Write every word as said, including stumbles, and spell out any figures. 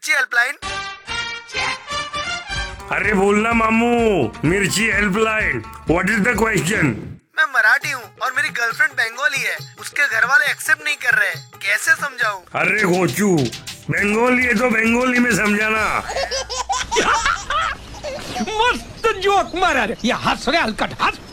मिर्ची हेल्पलाइन। अरे बोलना मामू, मिर्ची helpline, what is the question? मैं मराठी हूँ और मेरी गर्लफ्रेंड बंगाली है, उसके घर वाले एक्सेप्ट नहीं कर रहे, कैसे समझाऊं? अरे गोचू, बंगाली है तो बंगाली में समझाना। मस्त जोक मारा रे, या हस रे हलकट हस।